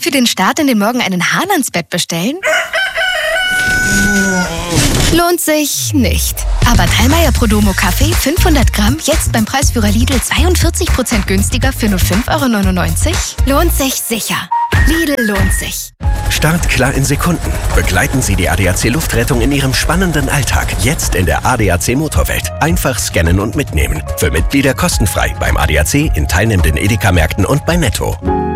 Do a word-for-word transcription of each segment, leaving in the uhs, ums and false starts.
für den Start in den Morgen einen Hahn ans Bett bestellen? Lohnt sich nicht. Aber Dallmayr Prodomo Kaffee fünfhundert Gramm jetzt beim Preisführer Lidl zweiundvierzig Prozent günstiger für nur fünf Euro neunundneunzig? Lohnt sich sicher. Lidl lohnt sich. Startklar in Sekunden. Begleiten Sie die A D A C Luftrettung in Ihrem spannenden Alltag. Jetzt in der A D A C Motorwelt. Einfach scannen und mitnehmen. Für Mitglieder kostenfrei beim A D A C, in teilnehmenden Edeka-Märkten und bei Netto.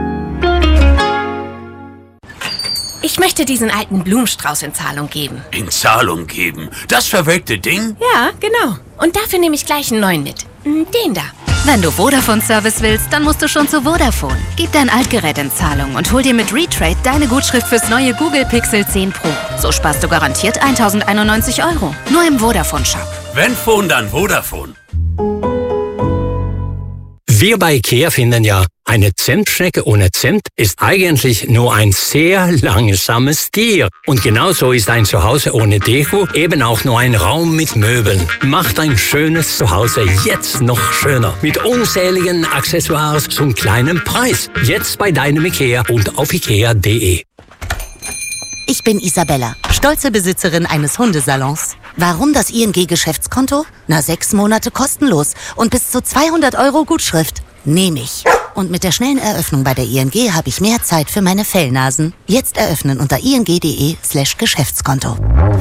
Ich möchte diesen alten Blumenstrauß in Zahlung geben. In Zahlung geben? Das verwelkte Ding? Ja, genau. Und dafür nehme ich gleich einen neuen mit. Den da. Wenn du Vodafone-Service willst, dann musst du schon zu Vodafone. Gib dein Altgerät in Zahlung und hol dir mit Retrade deine Gutschrift fürs neue Google Pixel zehn Pro. So sparst du garantiert eintausendeinundneunzig Euro. Nur im Vodafone-Shop. Wenn Phone, dann Vodafone. Wir bei IKEA finden ja, eine Zentschnecke ohne Zimt ist eigentlich nur ein sehr langsames Tier. Und genauso ist ein Zuhause ohne Deko eben auch nur ein Raum mit Möbeln. Macht ein schönes Zuhause jetzt noch schöner. Mit unzähligen Accessoires zum kleinen Preis. Jetzt bei deinem IKEA und auf ikea punkt de. Ich bin Isabella, stolze Besitzerin eines Hundesalons. Warum das I N G-Geschäftskonto? Na, sechs Monate kostenlos und bis zu zweihundert Euro Gutschrift. Nehme ich. Und mit der schnellen Eröffnung bei der I N G habe ich mehr Zeit für meine Fellnasen. Jetzt eröffnen unter ing.de slash Geschäftskonto.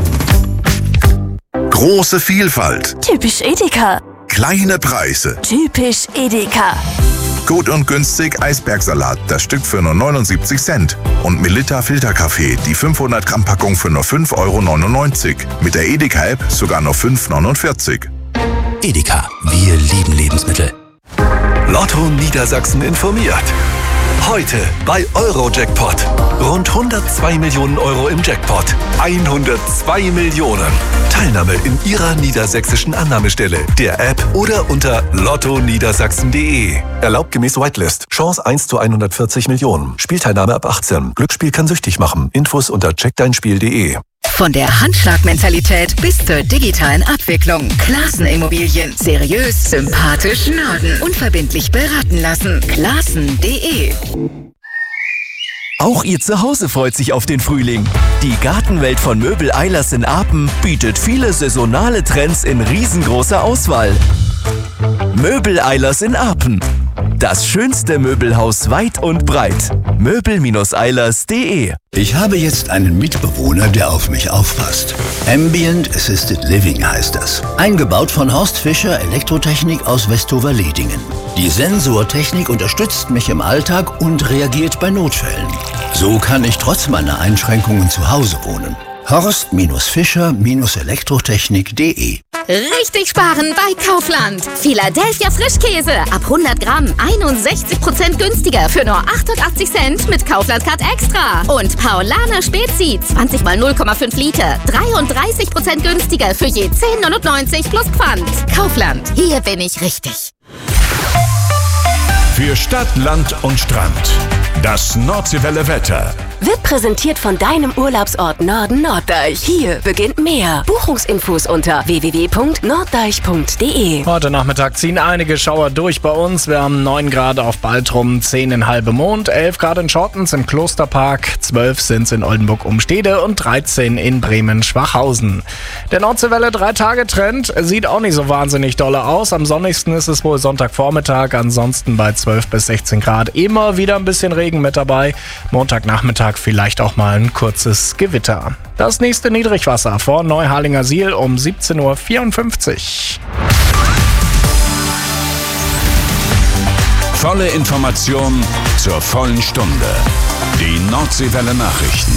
Große Vielfalt. Typisch Edeka. Kleine Preise. Typisch Edeka. Gut und günstig Eisbergsalat, das Stück für nur neunundsiebzig Cent. Und Melitta Filterkaffee, die fünfhundert Gramm Packung für nur fünf Euro neunundneunzig. Mit der Edeka-App sogar nur fünf Euro neunundvierzig. Edeka, wir lieben Lebensmittel. Lotto Niedersachsen informiert. Heute bei Eurojackpot. Rund hundertzwei Millionen Euro im Jackpot. hundertzwei Millionen. Teilnahme in Ihrer niedersächsischen Annahmestelle, der App oder unter lotto niedersachsen punkt de. Erlaubt gemäß Whitelist. Chance eins zu hundertvierzig Millionen. Spielteilnahme ab achtzehn. Glücksspiel kann süchtig machen. Infos unter check dein spiel punkt de. Von der Handschlagmentalität bis zur digitalen Abwicklung. Klassen-Immobilien. Seriös, sympathisch, Norden. Unverbindlich beraten lassen. Klassen punkt de. Auch Ihr Zuhause freut sich auf den Frühling. Die Gartenwelt von Möbel Eilers in Apen bietet viele saisonale Trends in riesengroßer Auswahl. Möbel Eilers in Apen. Das schönste Möbelhaus weit und breit. möbel eilers punkt de. Ich habe jetzt einen Mitbewohner, der auf mich aufpasst. Ambient Assisted Living heißt das. Eingebaut von Horst Fischer Elektrotechnik aus Westover-Ledingen. Die Sensortechnik unterstützt mich im Alltag und reagiert bei Notfällen. So kann ich trotz meiner Einschränkungen zu Hause wohnen. horst Fischer Elektrotechnik punkt de. Richtig sparen bei Kaufland. Philadelphia Frischkäse ab hundert Gramm einundsechzig Prozent günstiger für nur achtundachtzig Cent mit Kaufland Card Extra. Und Paulaner Spezi zwanzig mal null Komma fünf Liter dreiunddreißig Prozent günstiger für je zehn neunundneunzig plus Pfand. Kaufland, hier bin ich richtig. Für Stadt, Land und Strand. Das Nordseewelle Wetter. Wird präsentiert von deinem Urlaubsort Norden Norddeich. Hier beginnt mehr. Buchungsinfos unter w w w punkt norddeich punkt de. Heute Nachmittag ziehen einige Schauer durch bei uns. Wir haben neun Grad auf Baltrum, zehn in Halbemond, elf Grad in Schottens im Klosterpark, zwölf sind es in Oldenburg-Umstede und dreizehn in Bremen-Schwachhausen. Der Nordseewelle drei-Tage-Trend sieht auch nicht so wahnsinnig dolle aus. Am sonnigsten ist es wohl Sonntagvormittag, ansonsten bei zwölf bis sechzehn Grad immer wieder ein bisschen Regen mit dabei. Montagnachmittag vielleicht auch mal ein kurzes Gewitter. Das nächste Niedrigwasser vor Neuharlinger Siel um siebzehn Uhr vierundfünfzig. Volle Information zur vollen Stunde. Die Nordseewelle Nachrichten.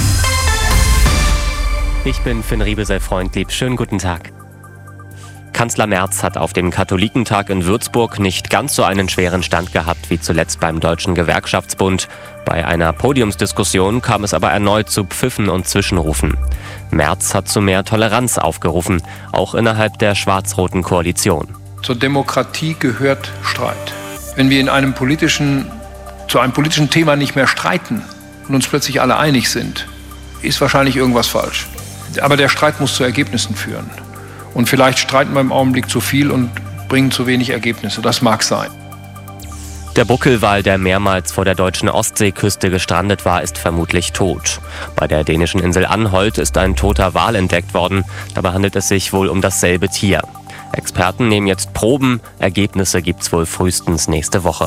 Ich bin Finn Riebesell-Freundlieb. Schönen guten Tag. Kanzler Merz hat auf dem Katholikentag in Würzburg nicht ganz so einen schweren Stand gehabt wie zuletzt beim Deutschen Gewerkschaftsbund. Bei einer Podiumsdiskussion kam es aber erneut zu Pfiffen und Zwischenrufen. Merz hat zu mehr Toleranz aufgerufen, auch innerhalb der schwarz-roten Koalition. Zur Demokratie gehört Streit. Wenn wir in einem politischen, zu einem politischen Thema nicht mehr streiten und uns plötzlich alle einig sind, ist wahrscheinlich irgendwas falsch. Aber der Streit muss zu Ergebnissen führen. Und vielleicht streiten wir im Augenblick zu viel und bringen zu wenig Ergebnisse. Das mag sein. Der Buckelwal, der mehrmals vor der deutschen Ostseeküste gestrandet war, ist vermutlich tot. Bei der dänischen Insel Anholt ist ein toter Wal entdeckt worden. Dabei handelt es sich wohl um dasselbe Tier. Experten nehmen jetzt Proben. Ergebnisse gibt's wohl frühestens nächste Woche.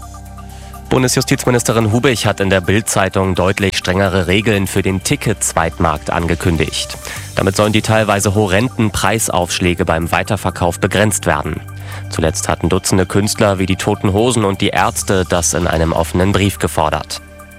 Bundesjustizministerin Hubich hat in der Bild-Zeitung deutlich strengere Regeln für den Ticket-Zweitmarkt angekündigt. Damit sollen die teilweise horrenden Preisaufschläge beim Weiterverkauf begrenzt werden. Zuletzt hatten Dutzende Künstler wie die Toten Hosen und die Ärzte das in einem offenen Brief gefordert.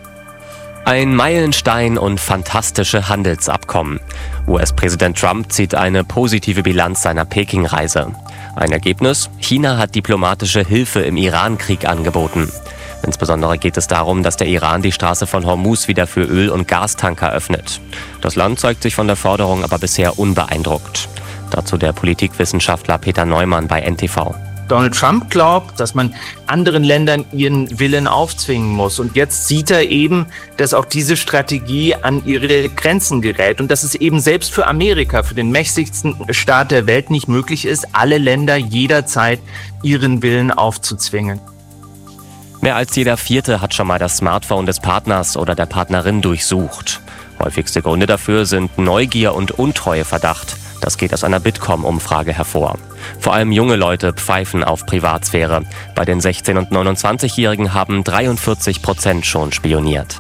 Ein Meilenstein und fantastische Handelsabkommen. U S-Präsident Trump zieht eine positive Bilanz seiner Peking-Reise. Ein Ergebnis? China hat diplomatische Hilfe im Iran-Krieg angeboten. Insbesondere geht es darum, dass der Iran die Straße von Hormuz wieder für Öl- und Gastanker öffnet. Das Land zeigt sich von der Förderung aber bisher unbeeindruckt. Dazu der Politikwissenschaftler Peter Neumann bei N T V. Donald Trump glaubt, dass man anderen Ländern ihren Willen aufzwingen muss. Und jetzt sieht er eben, dass auch diese Strategie an ihre Grenzen gerät. Und dass es eben selbst für Amerika, für den mächtigsten Staat der Welt, nicht möglich ist, alle Länder jederzeit ihren Willen aufzuzwingen. Mehr als jeder Vierte hat schon mal das Smartphone des Partners oder der Partnerin durchsucht. Häufigste Gründe dafür sind Neugier und Untreueverdacht. Das geht aus einer Bitkom-Umfrage hervor. Vor allem junge Leute pfeifen auf Privatsphäre. Bei den sechzehn- und neunundzwanzigjährigen haben dreiundvierzig Prozent schon spioniert.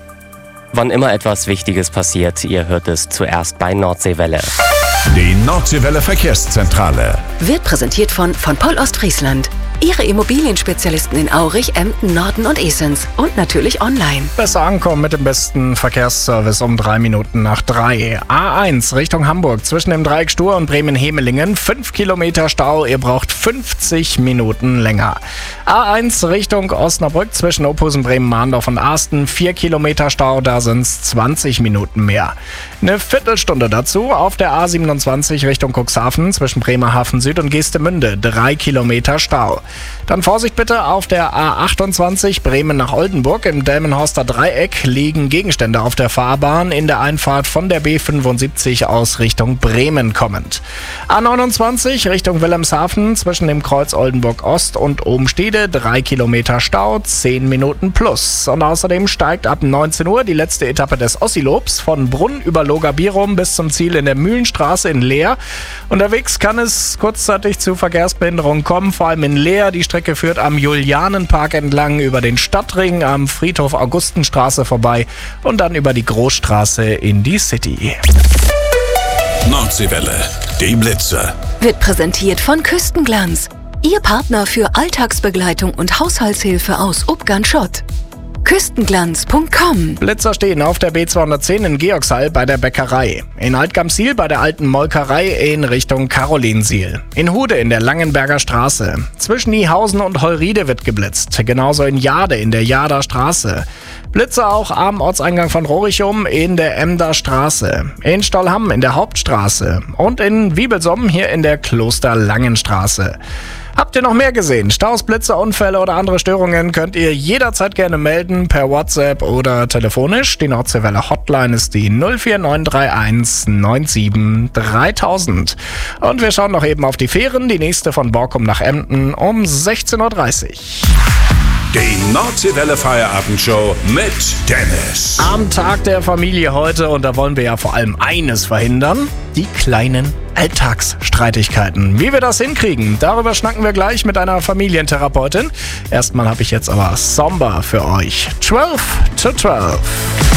Wann immer etwas Wichtiges passiert, ihr hört es zuerst bei Nordseewelle. Die Nordseewelle Verkehrszentrale Wird präsentiert von von Pol Ostfriesland. Ihre Immobilienspezialisten in Aurich, Emden, Norden und Esens. Und natürlich online. Besser ankommen mit dem besten Verkehrsservice um drei Minuten nach drei. A eins Richtung Hamburg zwischen dem Dreieck Stur und Bremen-Hemelingen. Fünf Kilometer Stau, ihr braucht fünfzig Minuten länger. A eins Richtung Osnabrück zwischen Ophusen, Bremen-Mahndorf und Arsten. Vier Kilometer Stau, da sind's zwanzig Minuten mehr. Eine Viertelstunde dazu auf der A siebenundzwanzig Richtung Cuxhaven zwischen Bremerhaven Süd und Geestemünde. Drei Kilometer Stau. Dann Vorsicht bitte auf der A achtundzwanzig Bremen nach Oldenburg. Im Delmenhorster Dreieck liegen Gegenstände auf der Fahrbahn in der Einfahrt von der B fünfundsiebzig aus Richtung Bremen kommend. A neunundzwanzig Richtung Wilhelmshaven zwischen dem Kreuz Oldenburg Ost und Obenstede. Drei Kilometer Stau, zehn Minuten plus. Und außerdem steigt ab neunzehn Uhr die letzte Etappe des Ossilobs von Brunn über Logabirum bis zum Ziel in der Mühlenstraße in Leer. Unterwegs kann es kurzzeitig zu Verkehrsbehinderungen kommen, vor allem in Leer. Die Strecke führt am Julianenpark entlang über den Stadtring, am Friedhof Augustenstraße vorbei und dann über die Großstraße in die City. Nordseewelle, die Blitzer. Wird präsentiert von Küstenglanz. Ihr Partner für Alltagsbegleitung und Haushaltshilfe aus Ubgan-Schott. Küstenglanz Punkt com. Blitzer stehen auf der B zweihundertzehn in Georgshall bei der Bäckerei. In Altgamsiel bei der alten Molkerei in Richtung Karolinsiel. In Hude in der Langenberger Straße. Zwischen Niehausen und Holriede wird geblitzt. Genauso in Jade in der Jader Straße. Blitzer auch am Ortseingang von Rorichum in der Emder Straße. In Stollham in der Hauptstraße. Und in Wiebelsum hier in der Klosterlangenstraße. Habt ihr noch mehr gesehen? Staus, Blitze, Unfälle oder andere Störungen könnt ihr jederzeit gerne melden per WhatsApp oder telefonisch. Die Nordseewelle Hotline ist die null vier neun drei eins neun sieben dreitausend. Und wir schauen noch eben auf die Fähren. Die nächste von Borkum nach Emden um sechzehn Uhr dreißig. Die Nordseewelle Feierabendshow mit Dennis. Am Tag der Familie heute, und da wollen wir ja vor allem eines verhindern: die kleinen Alltagsstreitigkeiten. Wie wir das hinkriegen, darüber schnacken wir gleich mit einer Familientherapeutin. Erstmal habe ich jetzt aber Somber für euch. zwölf to zwölf.